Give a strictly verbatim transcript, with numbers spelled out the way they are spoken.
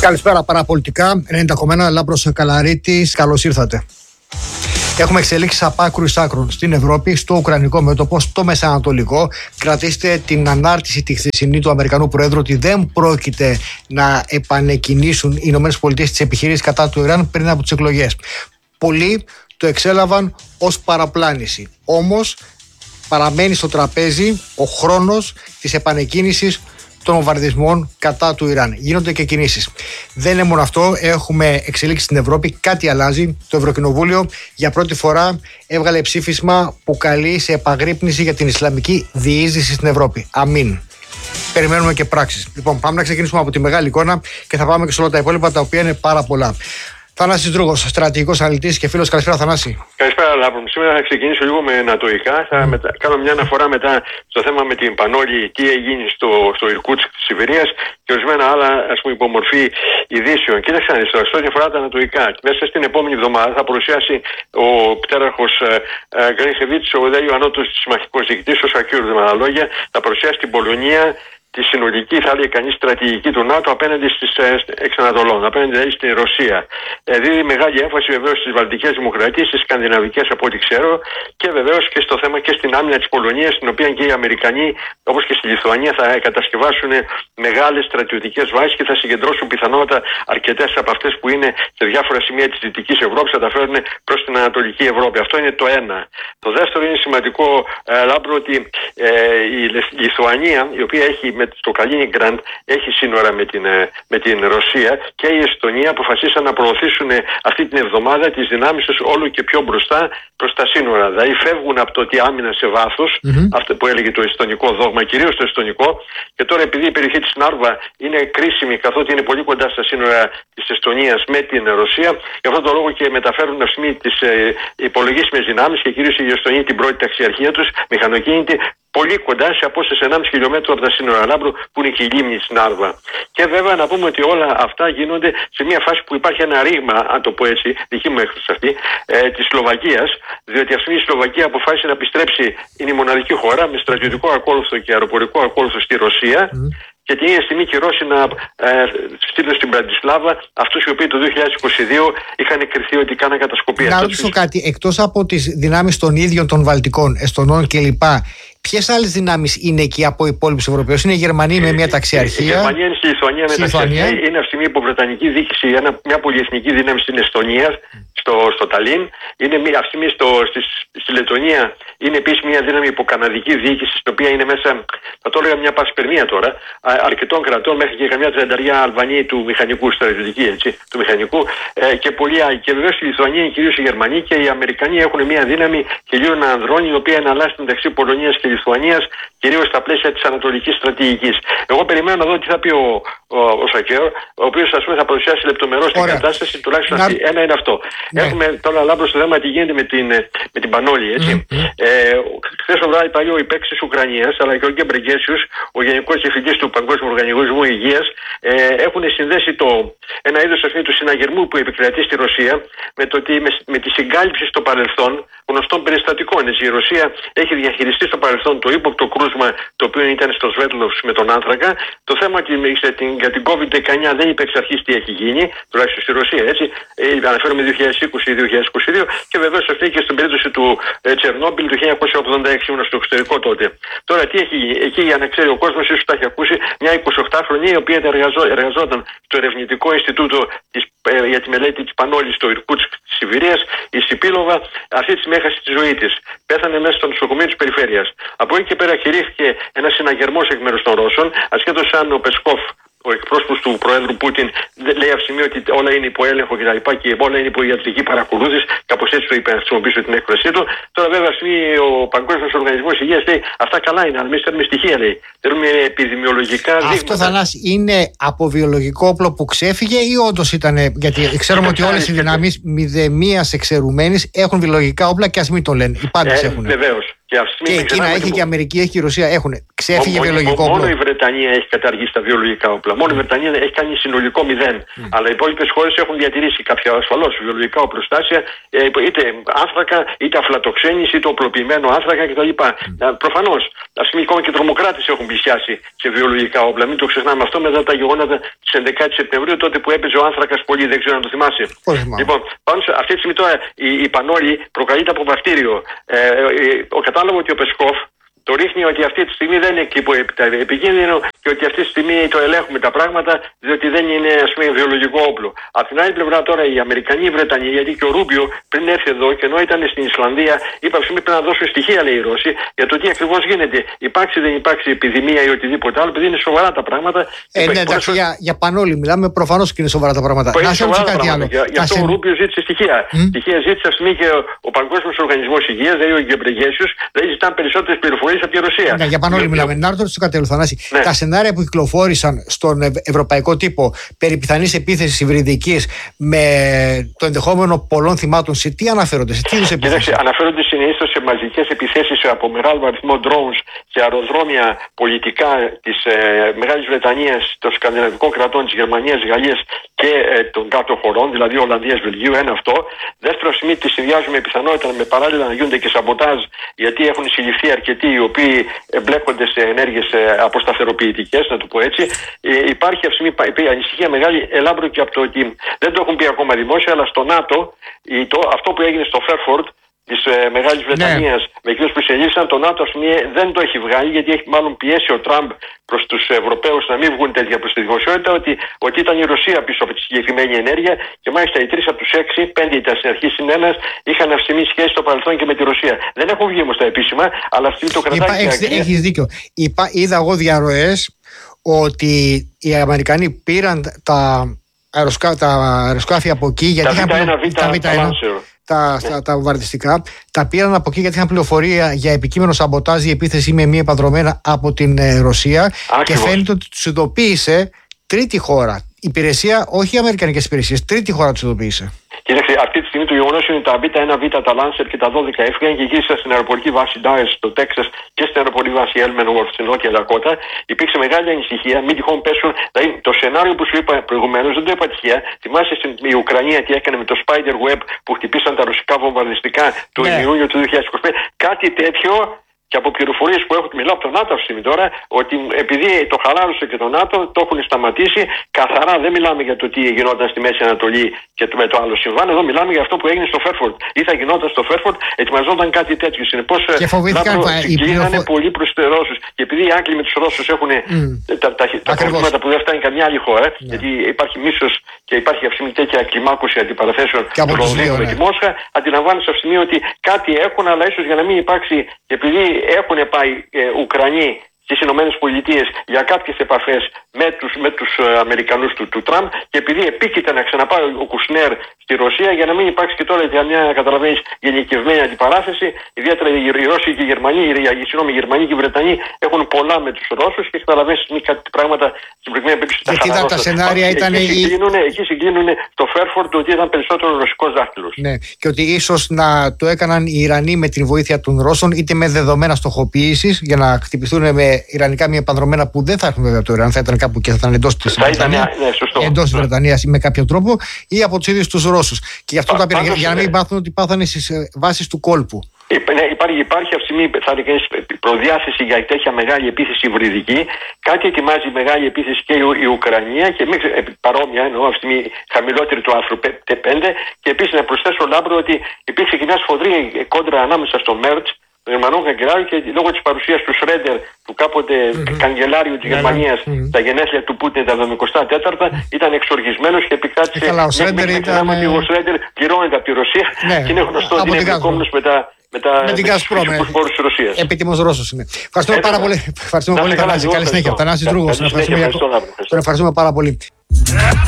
Καλησπέρα παραπολιτικά, ενενήντα κόμμα ένα, Λάμπρος Καλαρίτης, καλώς ήρθατε. Έχουμε εξελίξεις από άκρου εις άκρων στην Ευρώπη, στο Ουκρανικό μέτωπο, στο Μεσανατολικό. Κρατήστε την ανάρτηση τη χθεσινή του Αμερικανού Προέδρου ότι δεν πρόκειται να επανεκκινήσουν οι ΗΠΑ τις επιχειρήσεις κατά του Ιράν πριν από τις εκλογές. Πολλοί το εξέλαβαν ως παραπλάνηση. Όμως παραμένει στο τραπέζι ο χρόνος της επανεκκίνησης των βομβαρδισμών κατά του Ιράν. Γίνονται και κινήσεις. Δεν είναι μόνο αυτό, έχουμε εξελίξει στην Ευρώπη, κάτι αλλάζει. Το Ευρωκοινοβούλιο για πρώτη φορά έβγαλε ψήφισμα που καλεί σε επαγρύπνηση για την Ισλαμική διείσδυση στην Ευρώπη. Αμήν. Περιμένουμε και πράξεις. Λοιπόν, πάμε να ξεκινήσουμε από τη μεγάλη εικόνα και θα πάμε και σε όλα τα υπόλοιπα, τα οποία είναι πάρα πολλά. Θανάσης Δρούγος, στρατηγικός αναλυτής και φίλος. Καλησπέρα, Θανάση. Καλησπέρα, Λάμπρο. Σήμερα θα ξεκινήσω λίγο με νατοϊκά. Θα μετα... κάνω μια αναφορά μετά στο θέμα με την Πανόλη, τι έγινε στο, στο Ιρκούτσκ της Σιβηρίας και ορισμένα άλλα, ας πούμε, υπομορφή ειδήσεων. Κοίταξε να δεις τώρα, σε ό,τι αφορά τα νατοϊκά. Μέσα στην επόμενη εβδομάδα θα παρουσιάσει ο πτέραρχος Γκρίνχεβιτς, ο δε Ιωαννότος της Συμμαχικός Διοικητής, ο Σακύρου, με άλλα λόγια, θα παρουσιάσει την Πολωνία, τη συνολική, θα λέει κανείς, στρατηγική του ΝΑΤΟ απέναντι στις εξανατολών, απέναντι δηλαδή στην Ρωσία. Ε, δίνει μεγάλη έμφαση βεβαίως στις βαλτικές δημοκρατίες, στις σκανδιναβικές από ό,τι ξέρω, και βεβαίως και στο θέμα και στην άμυνα της Πολωνίας, στην οποία και οι Αμερικανοί, όπως και στη Λιθουανία, θα κατασκευάσουν μεγάλες στρατιωτικές βάσεις και θα συγκεντρώσουν πιθανότατα αρκετές από αυτές που είναι σε διάφορα σημεία της Δυτικής Ευρώπης, θα τα φέρουν προς την Ανατολική Ευρώπη. Αυτό είναι το ένα. Το δεύτερο είναι σημαντικό, ε, Λάμπρο, ότι ε, η Λιθουανία, η οποία έχει στο Καλίνιγκραντ έχει σύνορα με την, με την Ρωσία, και η Εστονία αποφασίσαν να προωθήσουν αυτή την εβδομάδα τις δυνάμεις τους όλο και πιο μπροστά προς τα σύνορα. Δηλαδή φεύγουν από το ότι άμυνα σε βάθος, mm-hmm. αυτό που έλεγε το εστονικό δόγμα, κυρίως το εστονικό, και τώρα επειδή η περιοχή της Νάρβα είναι κρίσιμη, καθότι είναι πολύ κοντά στα σύνορα της Εστονίας με την Ρωσία, γι' αυτόν τον λόγο και μεταφέρουν αυσμή τις ε, υπολογίσιμες δυνάμεις, και κυρίως η Εστονία την πρώτη ταξιαρχία τους, μηχανοκίνητη, πολύ κοντά σε απόσταση ενάμιση χιλιόμετρο από τα σύνορα Λάμπρου, που είναι και η λίμνη της Νάρβα. Και βέβαια να πούμε ότι όλα αυτά γίνονται σε μια φάση που υπάρχει ένα ρήγμα, αν το πω έτσι, δική μου έκφραση αυτή, ε, της Σλοβακίας, διότι αυτή η Σλοβακία αποφάσισε να επιστρέψει, είναι η μοναδική χώρα με στρατιωτικό ακόλουθο και αεροπορικό ακόλουθο στη Ρωσία. Mm. Και την ίδια στιγμή και οι Ρώσοι να ε, στείλουν στην Μπραντισλάβα αυτούς οι οποίοι το δύο χιλιάδες είκοσι δύο είχαν κριθεί ότι κάναν κατασκοπία. Να ρωτήσω κάτι, εκτός από τις δυνάμεις των ίδιων των Βαλτικών, Εστονών κλπ., ποιες άλλες δυνάμεις είναι εκεί από υπόλοιπους Ευρωπαίους? Είναι οι Γερμανοί με μια ταξιαρχία. Η Γερμανία είναι στη Λιθουανία με ταξιαρχία. Είναι αυτή τη στιγμή υποβρετανική διοίκηση, ένα, μια πολυεθνική δύναμη στην Εστονία, στο, στο Ταλίν. Είναι μια, αυτή τη στιγμή στο, στη, στη Λετωνία είναι επίσης μια δύναμη υποκαναδική διοίκηση, στην οποία είναι μέσα, θα το έλεγα, μια πασπερμία τώρα, αρκετών κρατών, μέχρι και καμιά τριανταριά Αλβανοί του μηχανικού, στρατιωτική έτσι, του μηχανικού, ε, και πολλοί άλλοι. Και βεβαίως στη Λιθουανία είναι κυρίως οι Γερμανοί, και οι Αμερικανοί έχουν μια δύναμη χιλίων ανδρών, η οποία εναλλάσσει μεταξύ Πολωνίας και Λιθουανίας, κυρίως στα πλαίσια της ανατολικής στρατηγικής. Εγώ περιμένω να δω τι θα πει ο, ο, ο Σακέρ, ο οποίος, ας πούμε, θα παρουσιάσει λεπτομερώς την κατάσταση, τουλάχιστον αυτή. Ένα είναι αυτό. Ναι. Έχουμε τώρα, Λάμπρο, στο θέμα τι γίνεται με την, με την Πανόλη, έτσι. Mm-hmm. Ε, χθες το βράδυ πάλι ο υπέξ της Ουκρανίας, αλλά και ο Γκεμπρεγγέσιος, ο Γενικός Διευθυντής του Παγκόσμιου Οργανισμού Υγείας, ε, έχουν συνδέσει το, ένα είδος αυτή του συναγερμού που επικρατεί στη Ρωσία με, το, με, με τη συγκάλυψη στο παρελθόν γνωστών περιστατικών. Έτσι. Η Ρωσία έχει διαχειριστεί στο παρελθόν το ύποπτο κρούσμα, το οποίο ήταν στο Σβέτλοφ με τον άνθρακα. Το θέμα ότι για την κόβιντ δεκαεννιά δεν είπε εξ αρχής τι έχει γίνει, τουλάχιστον στη Ρωσία, έτσι. Ε, αναφέρομαι δύο χιλιάδες είκοσι με δύο χιλιάδες είκοσι δύο, και βεβαίως αυτή και στην περίπτωση του ε, Τσερνόμπιλ του χίλια εννιακόσια ογδόντα έξι, ήμουν στο εξωτερικό τότε. Τώρα τι έχει γίνει, εκεί, για να ξέρει ο κόσμος, ίσως τα έχει ακούσει, μια εικοσιοκτάχρονη η οποία εργαζό, εργαζόταν στο Ερευνητικό Ινστιτούτο της, ε, για τη μελέτη της Πανόλης στο Ιρκούτσκ της Σιβηρίας, η Σιπίλοβα, αυτή τη στιγμή έχασε τη ζωή της. Πέθανε μέσα στο νοσοκομείο της περιφέρειας. Από εκεί και πέρα κηρύχθηκε ένας συναγερμός εκ μέρους των Ρώσων, ασχέτως αν ο Πεσκόφ, ο εκπρόσωπος του Προέδρου Πούτιν, λέει αυσημεί ότι όλα είναι υπό έλεγχο κτλ. Και, και όλα είναι υπό ιατρική παρακολούθηση, κάπως έτσι το είπε, να χρησιμοποιήσω την έκφρασή του. Τώρα, βέβαια, αυσημεί ο Παγκόσμιος Οργανισμός Υγείας, λέει αυτά καλά είναι, αλλά εμείς θέλουμε στοιχεία, λέει. Θέλουμε επιδημιολογικά δείγματα. Αυτό, Θανάση, είναι από βιολογικό όπλο που ξέφυγε ή όντως ήταν? Γιατί ξέρουμε ότι όλες οι δυνάμεις μηδεμίας εξαιρουμένης έχουν βιολογικά όπλα, και ας μην το λένε. Οι πάντες ε, έχουν. Βεβαίως. Και, και η Κίνα έχει και η Αμερική, έχει και η Ρωσία. Έχουν. Ξέφυγε βιολογικό όπλο. Μόνο η Βρετανία έχει καταργήσει τα βιολογικά όπλα. Μόνο η Βρετανία έχει κάνει συνολικό μηδέν. Mm. Αλλά οι υπόλοιπες χώρες έχουν διατηρήσει κάποια ασφαλώς βιολογικά οπλοστάσια, είτε άνθρακα, είτε αφλατοξένηση, είτε οπλοποιημένο άνθρακα κτλ. Mm. Προφανώς, ας πούμε, ακόμα και οι τρομοκράτες έχουν πλησιάσει σε βιολογικά όπλα. Μην το ξεχνάμε αυτό μετά τα γεγονότα της έντεκα Σεπτεμβρίου, τότε που έπαιζε ο άνθρακας πολύ, δεν ξέρω αν το θυμάσαι. Mm. Λοιπόν, πάνω σε αυτή τη στιγμή τώρα η, η πανόλη προκαλείται από βακτήριο. Ε, ο κατάλογο ότι ο Πεσκόφ το ρίχνει ότι αυτή τη στιγμή δεν είναι επικίνδυνο και ότι αυτή τη στιγμή το ελέγχουμε τα πράγματα, διότι δεν είναι, ας πούμε, βιολογικό όπλο. Από την άλλη πλευρά τώρα οι Αμερικανοί, οι Βρετανοί, γιατί και ο Ρούμπιο πριν έρθει εδώ και ενώ ήταν στην Ισλανδία, είπε ότι πρέπει να δώσουν στοιχεία, λέει οι Ρώσοι, για το τι ακριβώς γίνεται. Υπάρξει, δεν υπάρξει επιδημία ή οτιδήποτε άλλο, επειδή είναι σοβαρά τα πράγματα. Ε, ναι, εντάξει, για, για πανόλη μιλάμε, προφανώς και είναι σοβαρά τα πράγματα. Να σε ρωτήσω κάτι άλλο. Για, για αυτό ο Ρούμπιο ζήτησε στοιχεία. Mm? Στοιχεία ζήτησε, ας πούμε, και ο, ο Παγκόσμιος Οργανισμός Υγείας, δηλαδή ο Γκεμπρεγέσιος, δηλαδή ζητάνε περισσότερες πληροφορίες από τη Ρωσία. Ναι, για πανόλη μιλάμε. Να ρωτήσω κάτι άλλο, Θανάση. Ναι. Τα σενάρια που κυκλοφόρησαν στον ευρωπαϊκό τύπο περί πιθανής επίθεσης υβριδικής με το ενδεχόμενο πολλών θυμάτων, σε τι αναφέρονται, σε τι είδους επιθέσεις? Αναφέρονται συνήθως σε μαζικές επιθέσεις από μεγάλο αριθμό drones σε αεροδρόμια πολιτικά της ε, Μεγάλης Βρετανίας, των σκανδιναβικών κρατών, της Γερμανίας, της Γαλλίας και ε, των κάτω χωρών, δηλαδή Ολλανδίας, Βελγίου. Ένα αυτό. Δεύτερο σημείο, τη συνδυάζουμε πιθανότητα με παράλληλα να γίνονται και σαμποτάζ, γιατί έχουν συλληφθεί αρκετοί οι οποίοι εμπλέκονται σε ενέργειες αποσταθεροποιητικές, να το πω έτσι. Ε, υπάρχει αυτή η ανησυχία μεγάλη, ελάμπρο και από το ότι δεν το έχουν πει ακόμα δημόσια, αλλά στο ΝΑΤΟ, το, αυτό που έγινε στο Φέρφορντ της ε, Μεγάλης Βρετανίας, ναι, με εκείνους που εισελήφθησαν, το ΝΑΤΟ δεν το έχει βγάλει, γιατί έχει μάλλον πιέσει ο Τραμπ προς τους Ευρωπαίους να μην βγουν τέτοια προς τη δημοσιότητα, ότι, ότι ήταν η Ρωσία πίσω από τη συγκεκριμένη ενέργεια και μάλιστα οι τρεις από τους έξι, πέντε ήταν στην αρχή συν ένας, είχαν αυστηρή σχέση στο παρελθόν και με τη Ρωσία. Δεν έχουν βγει όμως τα επίσημα, αλλά αυτή το κρατάει. Έχεις δίκιο. Είπα, είδα εγώ διαρροές ότι οι Αμερικανοί πήραν τα αεροσκάφη, τα αεροσκάφη από εκεί, γιατί τα είχαν τα Τα, ναι. τα, τα βομβαρδιστικά, τα πήραν από εκεί γιατί είχαν πληροφορία για επικείμενο σαμποτάζ ή επίθεση με μία επανδρομένα από την ε, Ρωσία. Άκριβος. Και φαίνεται ότι τους ειδοποίησε τρίτη χώρα. Υπηρεσία, όχι οι αμερικανικές υπηρεσίες, τρίτη χώρα τους ειδοποίησε. Κοίταξε, αυτή τη στιγμή το γεγονός είναι τα Β ένα Β, τα Lancer και τα δώδεκα έφυγαν και γύρισαν στην αεροπορική βάση Dulles στο Τέξας και στην αεροπορική βάση Elmenworth στην Νότια Δακότα. Υπήρξε μεγάλη ανησυχία, μην τυχόν πέσουν. Δηλαδή, το σενάριο που σου είπα προηγουμένως δεν το είπα τυχαία. Θυμάσαι στην η Ουκρανία τι έκανε με το Spider Web που χτυπήσαν τα ρωσικά βομβαρδιστικά το ναι. Ιούνιο του δύο χιλιάδες είκοσι πέντε. Κάτι τέτοιο. Και από πληροφορίες που έχω, μιλάω από το ΝΑΤΟ αυτή τώρα, ότι επειδή το χαλάρωσε και το ΝΑΤΟ, το έχουν σταματήσει. Καθαρά δεν μιλάμε για το τι γινόταν στη Μέση Ανατολή και με το άλλο συμβάν. Εδώ μιλάμε για αυτό που έγινε στο Φέρφορντ. Ή θα γινόταν στο Φέρφορντ, ετοιμαζόταν κάτι τέτοιο. Συνεπώς, κλείνανε πολύ προς τους Ρώσους. Και επειδή οι Άγγλοι με τους Ρώσους έχουν mm. τα, τα, τα προβλήματα που δεν φτάνει καμιά άλλη χώρα, yeah. γιατί υπάρχει μίσος και υπάρχει αυτή μια τέτοια κλιμάκωση αντιπαραθέσεων του Λονδίνου με τη Μόσχα, αντιλαμβάνεσαι αυτή τη στιγμή ότι κάτι έχουν, αλλά ίσως για να μην υπάρξει, επειδή έχουν πάει ε, Ουκρανοί στις Ηνωμένες Πολιτείες για κάποιες επαφές με τους, με τους ε, Αμερικανούς του, του Τραμπ και επειδή επίκειται να ξαναπάει ο Κουσνέρ στη Ρωσία για να μην υπάρξει και τώρα για μια, καταλαβαίνεις, γενικευμένη αντιπαράθεση, ιδιαίτερα οι, οι Ρώσοι και οι Γερμανοί, οι, οι, συγνώμη, οι Γερμανοί και οι Βρετανοί έχουν πολλά με τους Ρώσους και καταλαβαίνεις κάτι πράγματα στην προηγούμενη περίπτωση. Γιατί τα, τα σενάρια ήταν. Εκεί συγκλίνουν, εκεί συγκλίνουν το Φέρφορντ ότι ήταν περισσότερο ρωσικός δάχτυλος. Ναι, και ότι ίσως να το έκαναν οι Ιρανοί με την βοήθεια των Ρώσων είτε με δεδομένα στοχοποίησης για να χτυπηθούν με Ιρανικά μια επανδρομένα που δεν θα έχουν βέβαια από το Ιράν, θα ήταν κάπου και θα ήταν εντός της Βρετανίας, ναι, εντός της Βρετανίας ή με κάποιο τρόπο ή από τους ίδιους τους Ρώσους. Και γι' αυτό τα πήραν, για να μην πάθουν ότι πάθανε στις βάσεις του κόλπου. Ναι, υπάρχει, υπάρχει αυτή τη στιγμή προδιάθεση για τέτοια μεγάλη επίθεση υβριδική. Κάτι ετοιμάζει μεγάλη επίθεση και η Ουκρανία και μην, παρόμοια εννοώ αυτή τη στιγμή χαμηλότερη του άρθρου πέντε. Και επίσης να προσθέσω, Λάμπρο, ότι υπήρξε και μια σφοδρή κόντρα ανάμεσα στο Μέρτς, τον Γερμανό καγκελάριο, και λόγω της παρουσίας του Σρέντερ, του κάποτε mm-hmm. καγκελάριου της Γερμανίας, mm-hmm. τα γενέθλια του Πούτιν τα εβδομηκοστά τέταρτα, mm-hmm. ήταν εξοργισμένος και επικράτησε. Καλά, ο Σρέντερ ήταν. Ο Σρέντερ πληρώνεται από τη Ρωσία ναι, και είναι γνωστό ότι είναι εμπλεκόμενος με τα. Με, τα, με την Gazprom. Επίτιμος Ρώσος είναι. Ευχαριστούμε πάρα πολύ. Ευχαριστούμε πολύ. Καλή συνέχεια. Θανάσης Δρούγος. Τον ευχαριστούμε πάρα πολύ.